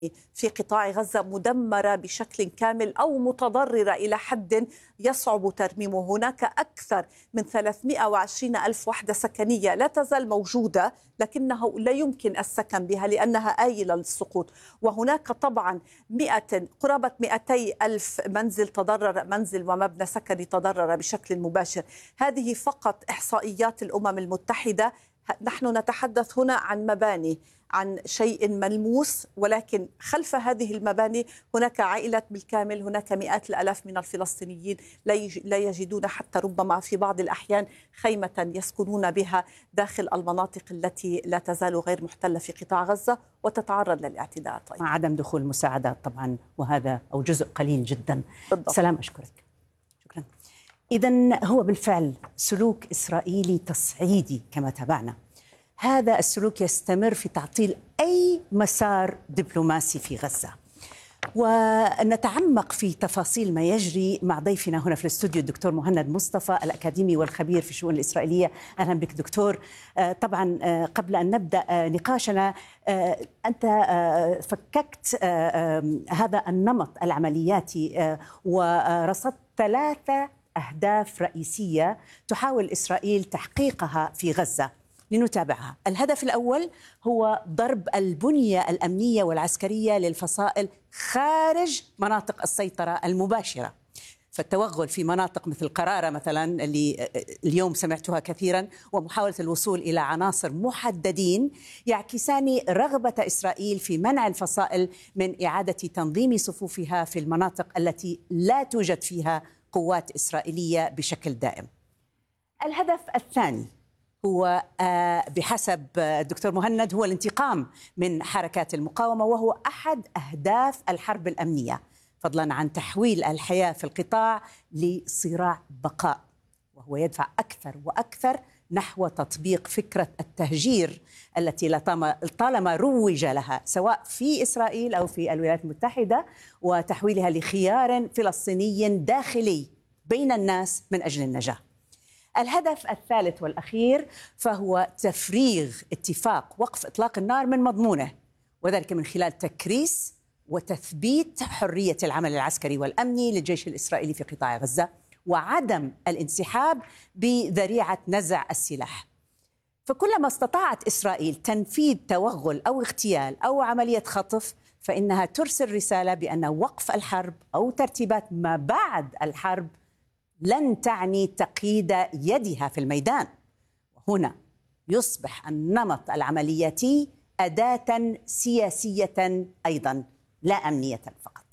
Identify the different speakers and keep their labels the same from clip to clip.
Speaker 1: في قطاع غزة مدمرة بشكل كامل أو متضررة إلى حد يصعب ترميمه. هناك أكثر من 320 ألف وحدة سكنية لا تزال موجودة، لكنه لا يمكن السكن بها لأنها آيلة للسقوط. وهناك طبعا قرابة 200 ألف منزل تضرر، منزل ومبنى سكني تضرر بشكل مباشر. هذه فقط إحصائيات الأمم المتحدة. نحن نتحدث هنا عن مباني، عن شيء ملموس، ولكن خلف هذه المباني هناك عائلات بالكامل، هناك مئات الآلاف من الفلسطينيين لا يجدون حتى ربما في بعض الأحيان خيمة يسكنون بها داخل المناطق التي لا تزال غير محتلة في قطاع غزة وتتعرض للاعتداءات أيضا.
Speaker 2: مع عدم دخول مساعدات طبعا، وهذا أو جزء قليل جدا.
Speaker 1: بالضبط.
Speaker 2: سلام، أشكرك. شكرا. إذن هو بالفعل سلوك إسرائيلي تصعيدي كما تابعنا. هذا السلوك يستمر في تعطيل أي مسار دبلوماسي في غزة. ونتعمق في تفاصيل ما يجري مع ضيفنا هنا في الاستوديو الدكتور مهند مصطفى، الأكاديمي والخبير في الشؤون الإسرائيلية. أهلا بك دكتور. طبعا قبل أن نبدأ نقاشنا، أنت فككت هذا النمط العملياتي ورصدت 3 أهداف رئيسية تحاول إسرائيل تحقيقها في غزة. لنتابعها. الهدف الأول هو ضرب البنية الأمنية والعسكرية للفصائل خارج مناطق السيطرة المباشرة، فالتوغل في مناطق مثل قرارة مثلا اللي اليوم سمعتها كثيرا، ومحاولة الوصول إلى عناصر محددين يعكسان رغبة إسرائيل في منع الفصائل من إعادة تنظيم صفوفها في المناطق التي لا توجد فيها قوات إسرائيلية بشكل دائم. الهدف الثاني هو بحسب الدكتور مهند هو الانتقام من حركات المقاومة، وهو أحد أهداف الحرب الأمنية، فضلا عن تحويل الحياة في القطاع لصراع بقاء، وهو يدفع أكثر وأكثر نحو تطبيق فكرة التهجير التي لطالما روج لها سواء في إسرائيل أو في الولايات المتحدة، وتحويلها لخيار فلسطيني داخلي بين الناس من أجل النجاة. الهدف الثالث والأخير فهو تفريغ اتفاق وقف إطلاق النار من مضمونه، وذلك من خلال تكريس وتثبيت حرية العمل العسكري والأمني للجيش الإسرائيلي في قطاع غزة، وعدم الانسحاب بذريعة نزع السلاح. فكلما استطاعت إسرائيل تنفيذ توغل أو اغتيال أو عملية خطف، فإنها ترسل رسالة بأن وقف الحرب أو ترتيبات ما بعد الحرب لن تعني تقييد يدها في الميدان. وهنا يصبح النمط العملياتي أداة سياسية أيضا لا أمنية فقط.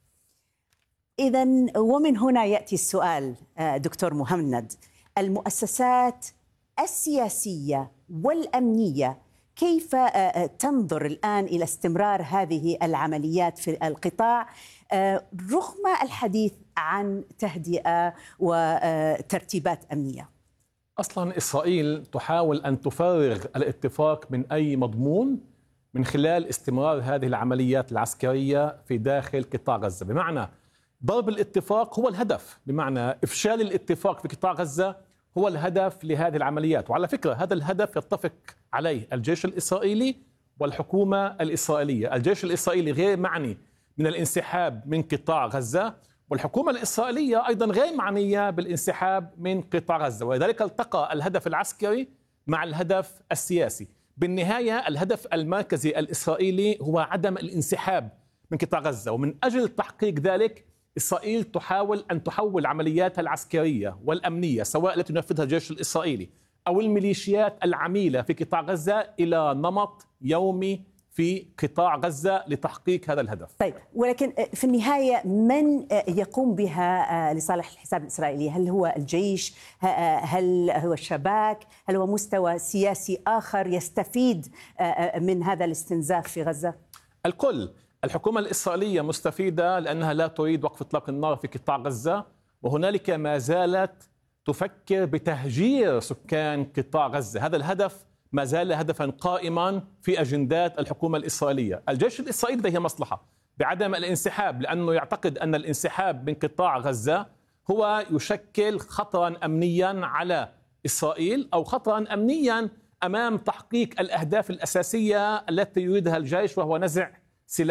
Speaker 2: إذن ومن هنا يأتي السؤال دكتور مهند، المؤسسات السياسية والأمنية كيف تنظر الآن إلى استمرار هذه العمليات في القطاع رغم الحديث عن تهدئة وترتيبات أمنية؟
Speaker 3: أصلا إسرائيل تحاول أن تفرغ الاتفاق من أي مضمون من خلال استمرار هذه العمليات العسكرية في داخل قطاع غزة، بمعنى ضرب الاتفاق هو الهدف، بمعنى إفشال الاتفاق في قطاع غزة هو الهدف لهذه العمليات. وعلى فكرة هذا الهدف يتفق عليه الجيش الإسرائيلي والحكومة الإسرائيلية. الجيش الإسرائيلي غير معني من الانسحاب من قطاع غزة، والحكومة الإسرائيلية أيضا غير معنية بالانسحاب من قطاع غزة، ولذلك التقى الهدف العسكري مع الهدف السياسي. بالنهاية الهدف المركزي الإسرائيلي هو عدم الانسحاب من قطاع غزة، ومن أجل تحقيق ذلك إسرائيل تحاول أن تحول عملياتها العسكرية والأمنية سواء التي ينفذها الجيش الإسرائيلي أو الميليشيات العميلة في قطاع غزة إلى نمط يومي في قطاع غزة لتحقيق هذا الهدف.
Speaker 2: طيب، ولكن في النهاية من يقوم بها لصالح الحساب الإسرائيلي؟ هل هو الجيش؟ هل هو الشباك؟ هل هو مستوى سياسي آخر يستفيد من هذا الاستنزاف في غزة؟
Speaker 3: الكل. الحكومة الإسرائيلية مستفيدة لأنها لا تريد وقف إطلاق النار في قطاع غزة، وهنالك ما زالت تفكر بتهجير سكان قطاع غزة. هذا الهدف ما زال هدفا قائما في أجندات الحكومة الإسرائيلية. الجيش الإسرائيلي لديه مصلحة بعدم الانسحاب، لأنه يعتقد أن الانسحاب من قطاع غزة هو يشكل خطرا أمنيا على إسرائيل أو خطرا أمنيا أمام تحقيق الأهداف الأساسية التي يريدها الجيش، وهو نزع سلاح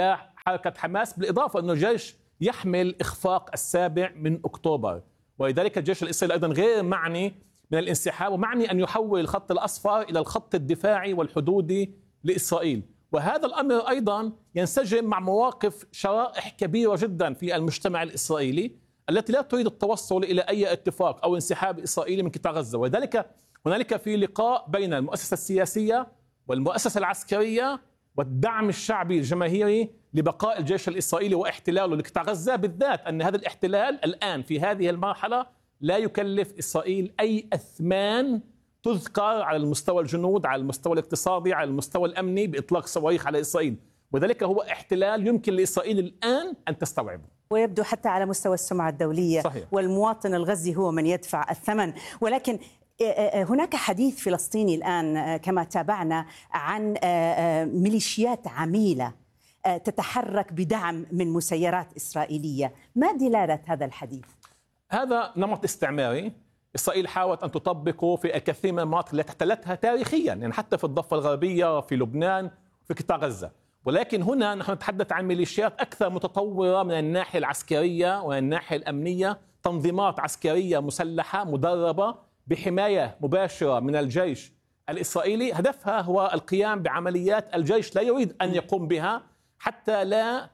Speaker 3: حركة حماس، بالإضافة أن الجيش يحمل إخفاق 7 أكتوبر، ولذلك الجيش الإسرائيلي أيضا غير معني من الانسحاب، ومعني أن يحول الخط الأصفر إلى الخط الدفاعي والحدودي لإسرائيل. وهذا الأمر أيضا ينسجم مع مواقف شرائح كبيرة جدا في المجتمع الإسرائيلي التي لا تريد التوصل إلى أي اتفاق أو انسحاب إسرائيلي من قطاع غزة. ولذلك هنالك في لقاء بين المؤسسة السياسية والمؤسسة العسكرية والدعم الشعبي الجماهيري لبقاء الجيش الإسرائيلي واحتلاله لقطاع غزة، بالذات أن هذا الاحتلال الآن في هذه المرحلة لا يكلف إسرائيل أي أثمان تذكر على المستوى الجنود، على المستوى الاقتصادي، على المستوى الأمني، بإطلاق صواريخ على إسرائيل. وذلك هو احتلال يمكن لإسرائيل الآن أن تستوعبه،
Speaker 2: ويبدو حتى على مستوى السمعة الدولية.
Speaker 3: صحيح.
Speaker 2: والمواطن الغزي هو من يدفع الثمن. ولكن هناك حديث فلسطيني الآن كما تابعنا عن ميليشيات عميلة تتحرك بدعم من مسيرات إسرائيلية. ما دلالة هذا الحديث؟
Speaker 3: هذا نمط استعماري إسرائيل حاولت أن تطبقه في الكثير من المناطق التي احتلتها تاريخيا، يعني حتى في الضفة الغربية، في لبنان، في قطاع غزة. ولكن هنا نحن نتحدث عن ميليشيات أكثر متطورة من الناحية العسكرية ومن الناحية الأمنية، تنظيمات عسكرية مسلحة مدربة بحماية مباشرة من الجيش الإسرائيلي، هدفها هو القيام بعمليات الجيش لا يريد أن يقوم بها حتى لا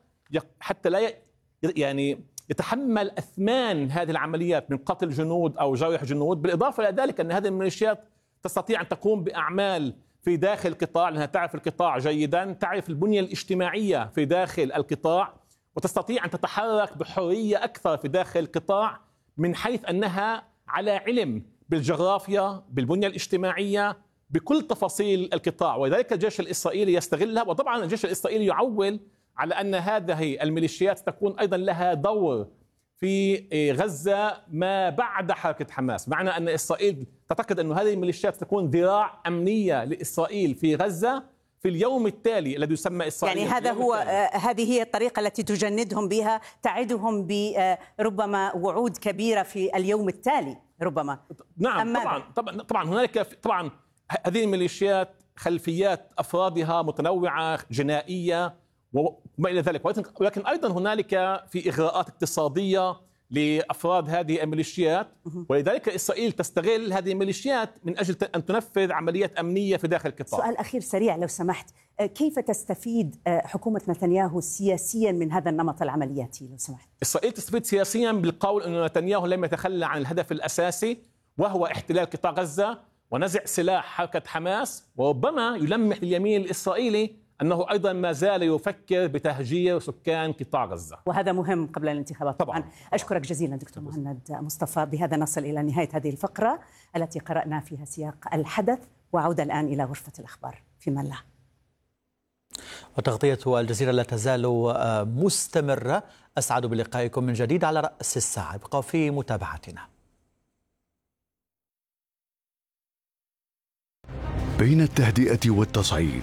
Speaker 3: يعني يتحمل أثمان هذه العمليات من قتل جنود أو جرح جنود. بالإضافة إلى ذلك أن هذه الميليشيات تستطيع أن تقوم بأعمال في داخل القطاع، لأنها تعرف القطاع جيدا، تعرف البنية الاجتماعية في داخل القطاع، وتستطيع أن تتحرك بحرية أكثر في داخل القطاع من حيث أنها على علم بالجغرافيا، بالبنية الاجتماعية، بكل تفاصيل القطاع. ولذلك الجيش الإسرائيلي يستغلها. وطبعا الجيش الإسرائيلي يعول على أن هذه الميليشيات تكون أيضا لها دور في غزة ما بعد حركة حماس، معنى أن إسرائيل تعتقد أن هذه الميليشيات تكون ذراع أمنية لإسرائيل في غزة في اليوم التالي الذي يسمى إسرائيل.
Speaker 2: يعني هذه هي الطريقة التي تجندهم بها، تعدهم بربما وعود كبيرة في اليوم التالي ربما.
Speaker 3: نعم طبعا هنالك طبعا هذه الميليشيات خلفيات أفرادها متنوعة جنائية وما إلى ذلك، ولكن أيضا هنالك في إغراءات اقتصادية لأفراد هذه الميليشيات، ولذلك إسرائيل تستغل هذه الميليشيات من أجل أن تنفذ عمليات أمنية في داخل القطاع.
Speaker 2: سؤال أخير سريع لو سمحت، كيف تستفيد حكومة نتنياهو سياسيا من هذا النمط العملياتي لو سمحت؟
Speaker 3: إسرائيل تستفيد سياسيا بالقول أن نتنياهو لم يتخلى عن الهدف الأساسي وهو احتلال قطاع غزة ونزع سلاح حركة حماس، وربما يلمح اليمين الإسرائيلي أنه أيضا ما زال يفكر بتهجير سكان قطاع غزة،
Speaker 2: وهذا مهم قبل الانتخابات
Speaker 3: طبعا.
Speaker 2: أشكرك جزيلا دكتور مهند مصطفى. بهذا نصل إلى نهاية هذه الفقرة التي قرأنا فيها سياق الحدث، وعودة الآن إلى غرفة الأخبار في من له.
Speaker 4: وتغطية الجزيرة لا تزال مستمرة. أسعد بلقائكم من جديد على رأس الساعة، ابقوا في متابعتنا.
Speaker 5: بين التهدئة والتصعيد،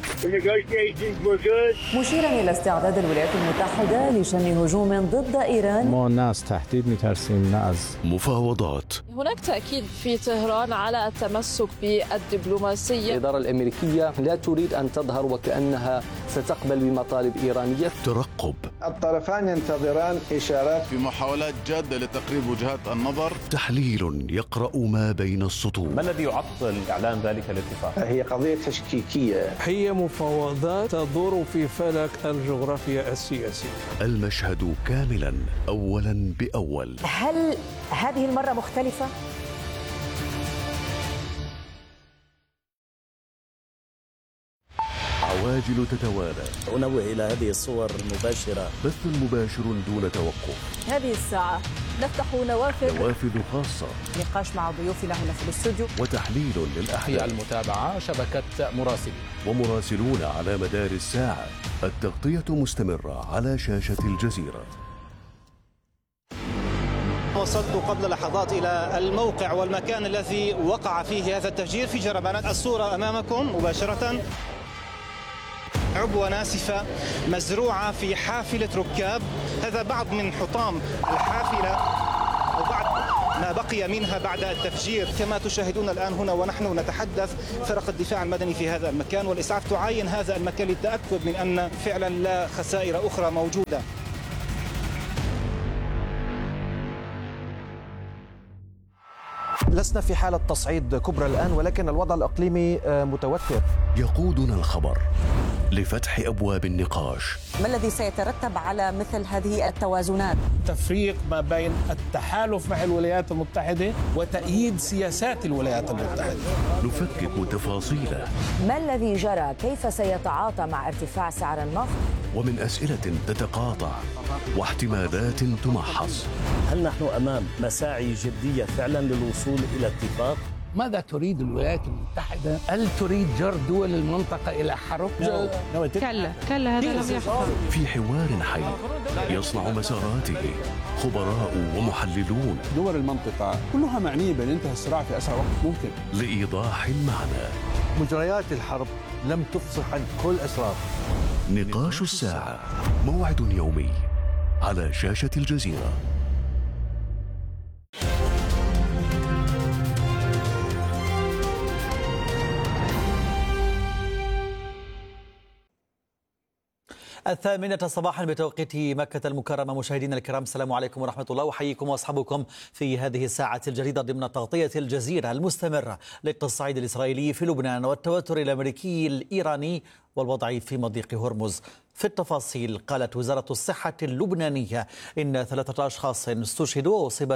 Speaker 6: مشيرا إلى استعداد الولايات المتحدة لشن هجوم ضد إيران.
Speaker 7: ما الناس تحديد مترسين ناس
Speaker 5: مفاوضات.
Speaker 8: هناك تأكيد في طهران على التمسك بالدبلوماسية.
Speaker 9: الإدارة الأمريكية لا تريد أن تظهر وكأنها ستقبل بمطالب إيرانية.
Speaker 5: ترقب.
Speaker 10: الطرفان ينتظران إشارات
Speaker 11: في محاولات جادة لتقريب وجهات النظر.
Speaker 5: تحليل يقرأ ما بين السطور.
Speaker 12: ما الذي يعطل إعلان ذلك الاتفاق؟
Speaker 10: هي قضية تشكيكية،
Speaker 13: هي مفاوضات تدور في فلك الجغرافيا السياسية.
Speaker 5: المشهد كاملا أولا بأول.
Speaker 2: هل هذه المرة مختلفة؟
Speaker 5: عواجل تتوالى.
Speaker 14: أنوه إلى هذه الصور المباشرة.
Speaker 5: بث مباشر دون توقف.
Speaker 1: هذه الساعة نفتح
Speaker 5: نوافذ خاصة،
Speaker 1: نقاش مع ضيوفنا هنا في الاستوديو،
Speaker 5: وتحليل للأحداث.
Speaker 3: المتابعة شبكة مراسلين
Speaker 5: ومراسلون على مدار الساعة. التغطية مستمرة على شاشة الجزيرة.
Speaker 15: وصلت قبل لحظات إلى الموقع والمكان الذي وقع فيه هذا التفجير في جربانات. الصورة أمامكم مباشرة، عبوة ناسفة مزروعة في حافلة ركاب. هذا بعض من حطام الحافلة وبعض ما بقي منها بعد التفجير. كما تشاهدون الآن هنا ونحن نتحدث، فرق الدفاع المدني في هذا المكان والإسعاف تعاين هذا المكان للتأكد من أن فعلا لا خسائر أخرى موجودة.
Speaker 16: لسنا في حالة تصعيد كبرى الآن، ولكن الوضع الإقليمي متوتر.
Speaker 5: يقودنا الخبر لفتح أبواب النقاش.
Speaker 17: ما الذي سيترتب على مثل هذه التوازنات؟
Speaker 18: تفريق ما بين التحالف مع الولايات المتحدة وتأييد سياسات الولايات المتحدة.
Speaker 5: نفكك تفاصيله.
Speaker 6: ما الذي جرى؟ كيف سيتعاطى مع ارتفاع سعر النفط؟
Speaker 5: ومن أسئلة تتقاطع واحتمالات تمحص.
Speaker 14: هل نحن أمام مساعي جدية فعلا للوصول إلى اتفاق؟
Speaker 18: ماذا تريد الولايات المتحدة؟ هل تريد جر دول المنطقة إلى حرب؟
Speaker 19: كلا هذا لم يحصل.
Speaker 5: في حوار حي يصنع مساراته خبراء ومحللون.
Speaker 20: دول المنطقة كلها معنية بانتهاء الصراع في أسرع وقت ممكن.
Speaker 5: لإيضاح المعنى.
Speaker 21: مجريات الحرب لم تفصح عن كل أسرار.
Speaker 5: نقاش الساعة، موعد يومي على شاشة الجزيرة.
Speaker 4: الثامنة صباحا بتوقيت مكة المكرمة. مشاهدينا الكرام، السلام عليكم ورحمة الله، وحييكم واصحابكم في هذه الساعة الجديدة ضمن تغطية الجزيرة المستمرة للتصعيد الإسرائيلي في لبنان والتوتر الأمريكي الإيراني والوضع في مضيق هرمز. في التفاصيل، قالت وزارة الصحة اللبنانية إن 3 أشخاص استشهدوا وأصيب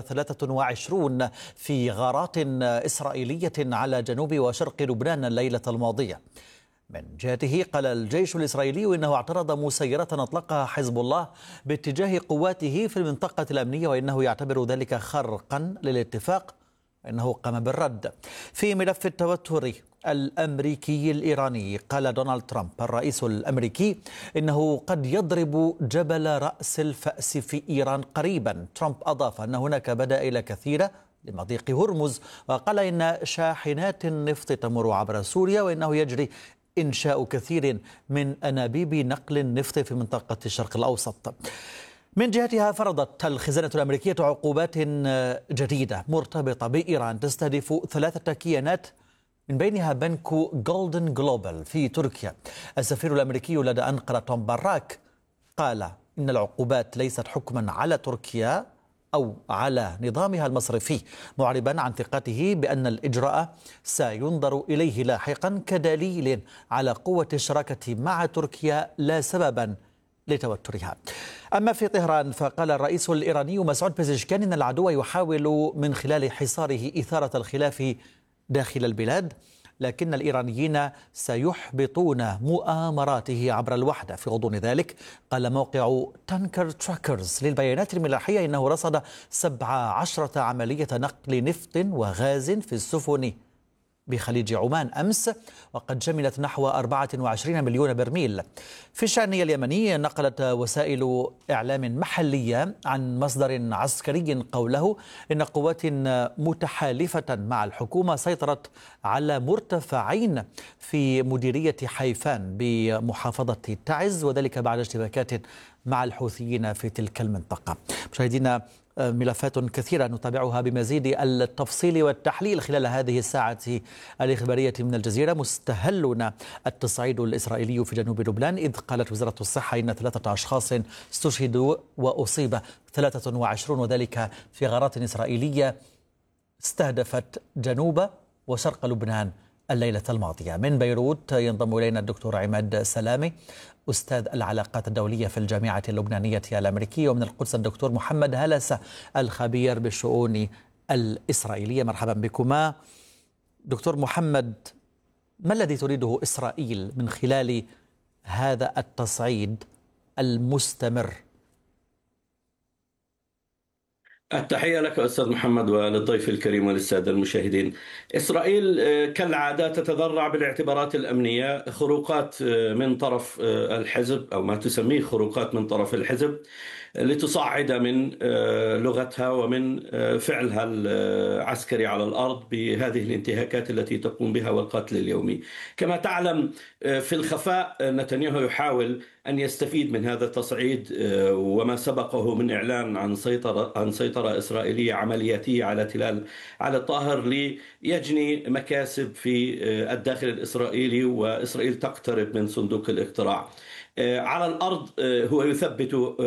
Speaker 4: 23 في غارات إسرائيلية على جنوب وشرق لبنان الليلة الماضية. من جهته، قال الجيش الإسرائيلي إنه اعترض مسيرة أطلقها حزب الله باتجاه قواته في المنطقة الأمنية، وإنه يعتبر ذلك خرقا للاتفاق، وإنه قام بالرد. في ملف التوتر الأمريكي الإيراني، قال دونالد ترامب الرئيس الأمريكي إنه قد يضرب جبل رأس الفأس في إيران قريبا. ترامب أضاف أن هناك بدائل كثيرة لمضيق هرمز، وقال إن شاحنات النفط تمر عبر سوريا، وإنه يجري إنشاء كثير من أنابيب نقل النفط في منطقة الشرق الأوسط. من جهتها، فرضت الخزانة الأمريكية عقوبات جديدة مرتبطة بإيران تستهدف 3 كيانات، من بينها بنك جولدن جلوبال في تركيا. السفير الأمريكي لدى أنقرة توم باراك قال إن العقوبات ليست حكما على تركيا أو على نظامها المصرفي، معربا عن ثقته بأن الإجراء سينظر إليه لاحقا كدليل على قوة الشراكة مع تركيا لا سببا لتوترها. أما في طهران، فقال الرئيس الإيراني مسعود بيزشكان إن العدو يحاول من خلال حصاره إثارة الخلاف داخل البلاد، لكن الإيرانيين سيحبطون مؤامراته عبر الوحدة. في غضون ذلك، قال موقع تانكر تراكرز للبيانات الملاحية إنه رصد 17 عملية نقل نفط وغاز في السفن بخليج عمان أمس، وقد شملت نحو 24 مليون برميل. في الشأن اليمني، نقلت وسائل إعلام محلية عن مصدر عسكري قوله إن قوات متحالفة مع الحكومة سيطرت على مرتفعين في مديرية حيفان بمحافظة تعز، وذلك بعد اشتباكات مع الحوثيين في تلك المنطقة. مشاهدينا، ملفات كثيرة نتابعها بمزيد التفصيل والتحليل خلال هذه الساعة الإخبارية من الجزيرة. مستهلنا التصعيد الإسرائيلي في جنوب لبنان، إذ قالت وزارة الصحة إن 3 أشخاص استشهدوا وأصيب 23، وذلك في غارات إسرائيلية استهدفت جنوب وشرق لبنان الليلة الماضية. من بيروت ينضم إلينا الدكتور عماد سلامي، أستاذ العلاقات الدولية في الجامعة اللبنانية الأمريكية، ومن القدس الدكتور محمد هلسة الخبير بالشؤون الإسرائيلية. مرحبا بكما. دكتور محمد، ما الذي تريده إسرائيل من خلال هذا التصعيد المستمر؟
Speaker 22: التحية لك أستاذ محمد وللضيف الكريم وللسادة المشاهدين. إسرائيل كالعادة تتذرع بالاعتبارات الأمنية، خروقات من طرف الحزب أو ما تسميه خروقات من طرف الحزب لتصعد من لغتها ومن فعلها العسكري على الأرض بهذه الانتهاكات التي تقوم بها والقتل اليومي. كما تعلم، في الخفاء نتنياهو يحاول أن يستفيد من هذا التصعيد وما سبقه من إعلان عن سيطرة مسيطرة إسرائيلية عملياتية على تلال علي الطاهر ليجني مكاسب في الداخل الإسرائيلي، وإسرائيل تقترب من صندوق الاقتراع. على الأرض هو يثبت